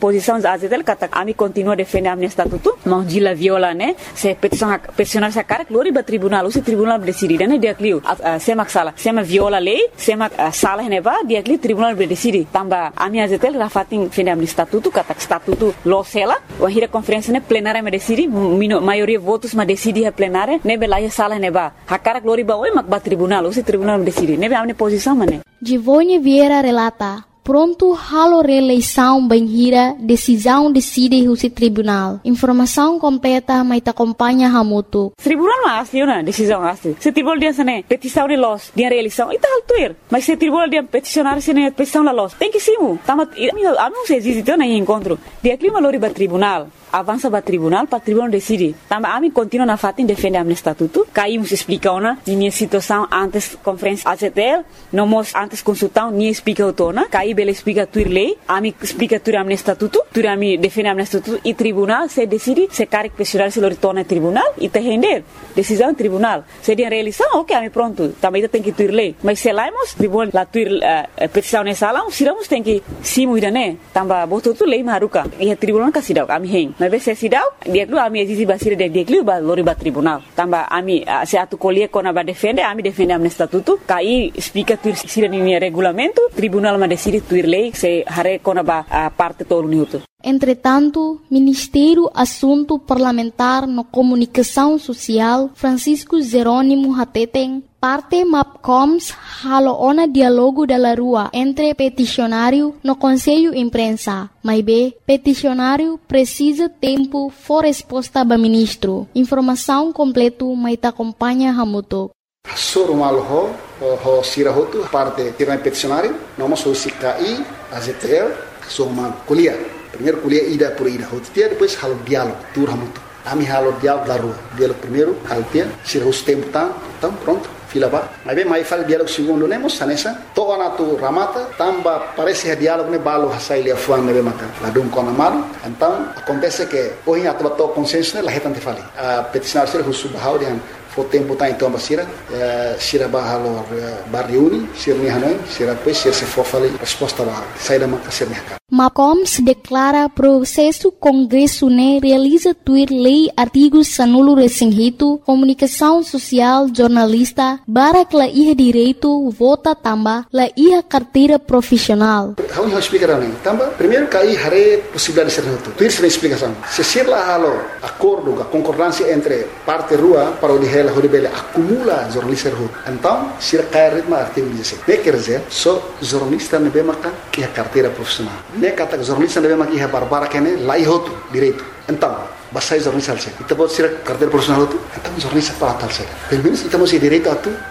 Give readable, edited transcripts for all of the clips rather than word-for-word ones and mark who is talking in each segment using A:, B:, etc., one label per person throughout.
A: posição AZTL kata ami continua defender a minha estatuto, mas dila viola né, se peticionar essa cara glória ba tribunal, o tribunal decide né dia clio, sema sala, sema viola lei, sema sala neva dia clio tribunal decide, tamba ami AZTL rafatin defender a minha estatuto kata estatuto losela, o hira conferência né plenária me decide, maioria votos me decide a plenária, né bela sala neva, a cara glória ba oi mak ba tribunal, o tribunal decide, né a minha posição mané.
B: Givone Vieira relata. Pronto, halo reeleição banhira, decisão decide o tribunal. Informação completa, mas te acompanha Hamuto.
A: Tribunal não asli, né? Decisão asli. Se tribunal dia sana petição de los, dia reeleição, itu hal tuir. Mas se tribunal dia peticionar sana petição la los, tem que simu. Tamat, não se existe então nem encontro. Dia clima lori ba tribunal. Avança para tribunal decide. Também a mim continua na fatin defender a minha estatuto. Caímos explicar na minha situação antes conferência AZTL, não mos antes consultar nem explica o tona. Caí bela explica tuir lei, a mim explica tuir a minha estatuto, tuir a mim defender a minha estatuto e tribunal se decide se quer questionar se lori torna tribunal e te render decisão tribunal. Se dia reeleição, ok, a mim pronto. Também tem que tuir lei. Mas se laimos tribunal la tuir petição nessa sala, siramos tem que simu ida né. Também botou tu lei maruka. E a tribunal kasidau kami heng. Mas se sidau dia dulu ami exisi basir dia dulu ba lori ba tribunal tambah ami se atu colher kona ba defender ami defender am estatuto kai explica tuir sira ni regulamento tribunal ma decide tuir lei se hare kona ba parte todo niuto.
B: Entretanto, Ministério Assunto Parlamentar no Comunicação Social, Francisco Jerônimo Hateten, parte MAPCOMS haloona diálogo da rua entre peticionário no Conselho Imprensa. Mas B, peticionário precisa tempo for resposta do ministro. Informação completo mas te acompanha Hamuto.
C: Soro malho ho sirahotu parte tirang peticionário, nomos ho CKI, AZTL, soma kuliah. Primeiro kuliah ida por ida, depois halo diálogo, tur Hamuto. Ami halo diálogo da rua, diálogo primeiro, halo dia, sira os tempo então pronto. Fila ba, mas bem mais fala diálogo segundo nemos sanessa, toda na tu ramata, tamba parece que diálogo ne balo hasai lia fuan nebe maka, la dum kona malu, então acontece que hoje a tua consenso ne la hetante fali, a peticionar ser o subhau de for tempo tá então basira, sira ba halo barriuni, sira ni hanoi, sira depois sira se for fali resposta ba, sai da maka sira mercado.
B: MAPCOMS declara processo Congresso ne realiza tuir lei artigos sanulo resinghito, comunicação social, jornalista, barak la iha direito, vota tamba, la iha carteira profissional.
C: Vamos explicar né? Tamba, primeiro cai hare possibilidade de ser noto. Tuir sem explicação. Se ser lá halo acordo, a concordância entre parte rua para o de ela horibele acumula jornalista rua. Então, se cai ritmo artigo 16. Ne quer dizer, só jornalista ne bem marcar iha carteira profissional. Ne kata jornalista ne bem marcar iha barbara kene lá ihoto direito. Então, basai jornalista alse. Kita buat sira carteira profissional itu, então jornalista para tal saja. Pelo menos kita masih direito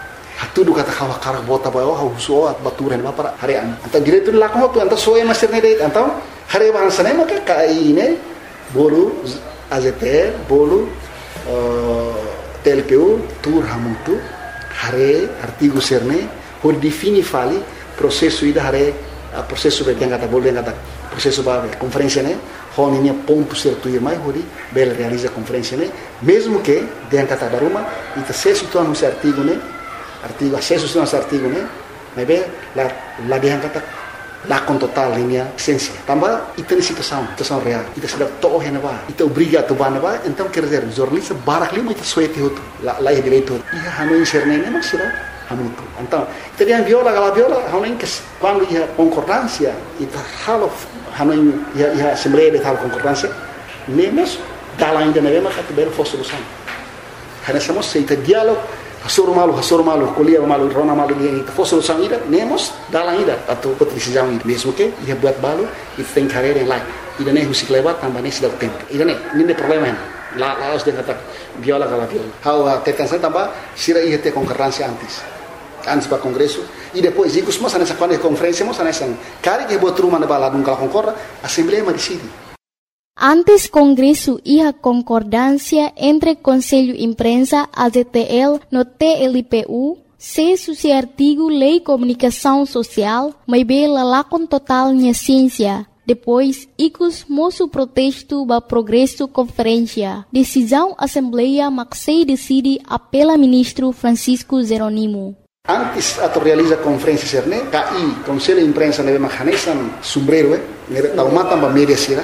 C: atu do kata kawa karak bota bawa hauso at baturan ba para harian. Então direito lá como tu, então só é master ne direito. Então hari bahasa ne maka KAI ne bolu AZTL bolu TLPU tur Hamutu hari artigo serne por defini fali processo ida hari processo yang kata bolu yang kata processo ba conferência ne honinha ponto certo e mais hori bela realiza conferência né mesmo que dentro kata daruma ita acesso tu anu artigo né artigo acesso tu anu artigo né mas bem la dia kata la com total linha essência tambah ita situação real ita sudah toh hena ba ita obriga tu bana ba então quer dizer jornalista barak lima ita suete hotu la direito ia hanu inserne né mas será Hamutu. Então, teriam viola, hanuin que quando ia concordância, ita halo hanuin ia assembleia de tal concordância, nemos dala ainda na mesma categoria for solução. Hanessamos seita diálogo, hasoro malu, kuliah malu, rona malu dia ita for solução ida, nemos dala ainda atau decisão ida mesmo que ia buat balu, ita tem carreira em lá. Ida nem musik lewat tambah nem sudah tempo. Ida nem problema hen. La harus dia kata viola kala viola. How tekan saya tambah sira ia te concordância antes para congresso e depois incluso mas nessa quando conferência mas nessa cara que botou uma na bala nunca concorda assembleia mas decide.
B: Antes congresso ia concordância entre Conselho Imprensa AZTL no TLPU se suci artigo Lei Comunicação Social mas bela lá com total minha ciência. Depois, icus moço protesto ba progresso conferência. Decisão Assembleia Maxei decide apela ministro Francisco Jerônimo.
C: Antes de realizar a conferência, KI, Conselho de Imprensa, neve mahanesan sombrero, neve taumatan ba media sira,